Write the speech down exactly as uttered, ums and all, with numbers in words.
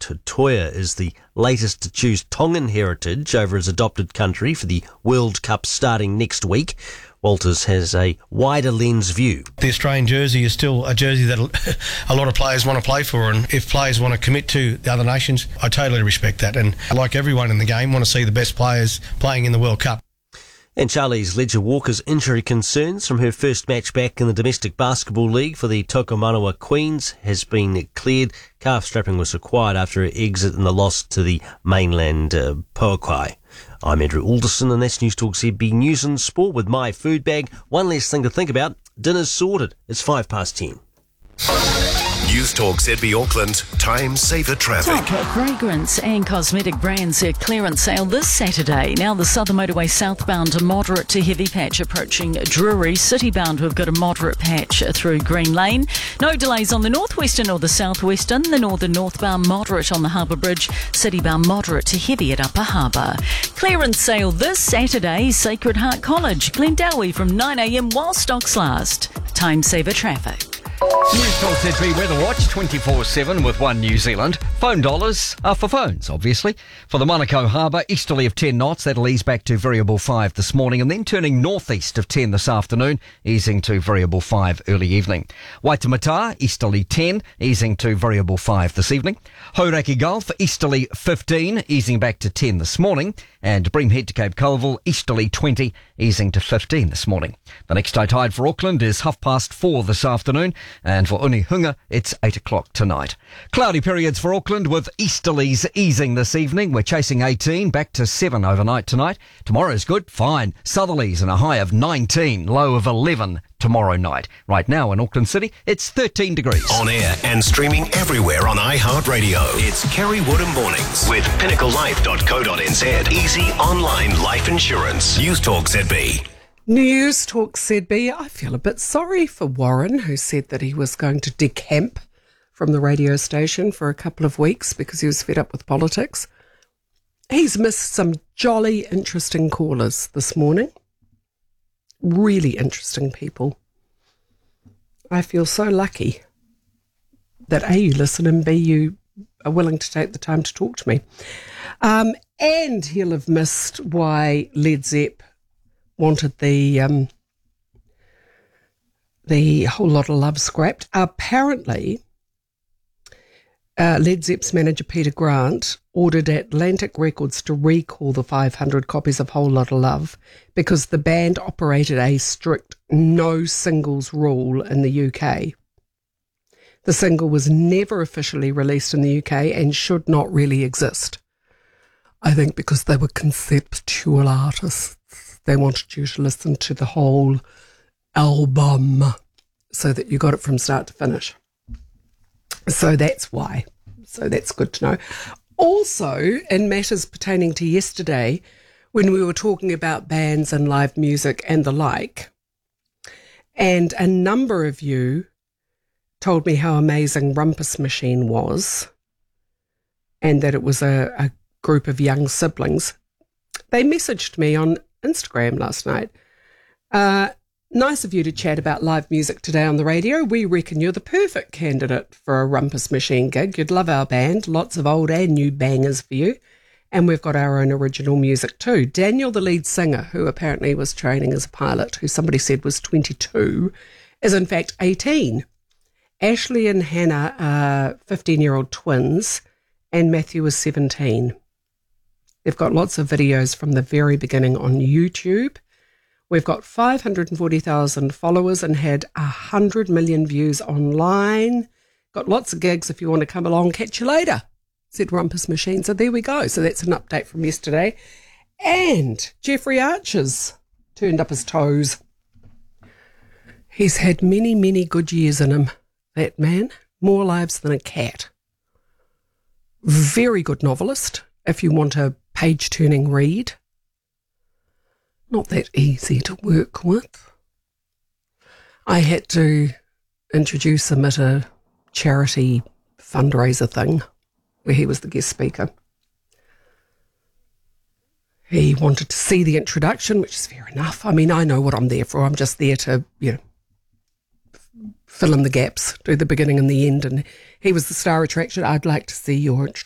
Totoya is the latest to choose Tongan heritage over his adopted country for the World Cup starting next week. Walters has a wider lens view. The Australian jersey is still a jersey that a lot of players want to play for, and if players want to commit to the other nations, I totally respect that. And like everyone in the game, want to see the best players playing in the World Cup. And Charlize Leger-Walker's injury concerns from her first match back in the domestic basketball league for the Tokomanawa Queens has been cleared. Calf strapping was required after her exit in the loss to the mainland uh, Poakai. I'm Andrew Alderson, and that's News Talk Z B News and Sport with my food bag. One less thing to think about. Dinner's sorted. It's five past ten. News Talk Z B Auckland, time saver traffic. Top fragrance and cosmetic brands are clearance sale this Saturday. Now the Southern Motorway southbound, a moderate to heavy patch approaching Drury. Citybound, we've got a moderate patch through Green Lane. No delays on the northwestern or the southwestern. The northern northbound moderate on the Harbour Bridge. Citybound moderate to heavy at Upper Harbour. Clearance sale this Saturday, Sacred Heart College, Glendowie from nine a m while stocks last. Time saver traffic. News Talk Z B Weather Watch twenty-four seven with One New Zealand. Phone dollars are for phones, obviously. For the Manukau Harbour, easterly of ten knots. That'll ease back to variable five this morning, and then turning northeast of ten this afternoon, easing to variable five early evening. Waitemata, easterly ten, easing to variable five this evening. Hauraki Gulf, easterly fifteen, easing back to ten this morning. And Bream Head to Cape Colville, easterly twenty, easing to fifteen this morning. The next high tide for Auckland is half past four this afternoon. And for Unihunga, it's eight o'clock tonight. Cloudy periods for Auckland with easterlies easing this evening. We're chasing eighteen, back to seven overnight tonight. Tomorrow's good, fine. Southerlies and a high of nineteen, low of eleven tomorrow night. Right now in Auckland City, it's thirteen degrees. On air and streaming everywhere on iHeartRadio. It's Kerry Woodham Mornings with pinnacle life dot co dot n z. Easy online life insurance. News Talk Z B. News Talk Z B. I feel a bit sorry for Warren, who said that he was going to decamp from the radio station for a couple of weeks because he was fed up with politics. He's missed some jolly interesting callers this morning. Really interesting people. I feel so lucky that A, you listen, and B, you are willing to take the time to talk to me. Um, and he'll have missed why Led Zepp wanted the um, the Whole Lot of Love scrapped. Apparently, uh, Led Zepp's manager Peter Grant ordered Atlantic Records to recall the five hundred copies of Whole Lot of Love because the band operated a strict no singles rule in the U K. The single was never officially released in the U K and should not really exist. I think because they were conceptual artists. They wanted you to listen to the whole album so that you got it from start to finish. So that's why. So that's good to know. Also, in matters pertaining to yesterday, when we were talking about bands and live music and the like, and a number of you told me how amazing Rumpus Machine was and that it was a, a group of young siblings, they messaged me on Instagram last night. Uh, nice of you to chat about live music today on the radio. We reckon you're the perfect candidate for a Rumpus Machine gig. You'd love our band. Lots of old and new bangers for you. And we've got our own original music too. Daniel, the lead singer, who apparently was training as a pilot, who somebody said was twenty-two, is in fact eighteen. Ashley and Hannah are fifteen-year-old twins, and Matthew is seventeen. They've got lots of videos from the very beginning on YouTube. We've got five hundred forty thousand followers and had one hundred million views online. Got lots of gigs if you want to come along. Catch you later, said Rumpus Machine. So there we go. So that's an update from yesterday. And Jeffrey Archer's turned up his toes. He's had many, many good years in him, that man. More lives than a cat. Very good novelist, if you want a page-turning read. Not that easy to work with. I had to introduce him at a charity fundraiser thing where he was the guest speaker. He wanted to see the introduction, which is fair enough. I mean, I know what I'm there for. I'm just there to, you know, fill in the gaps, do the beginning and the end. And he was the star attraction. I'd like to see your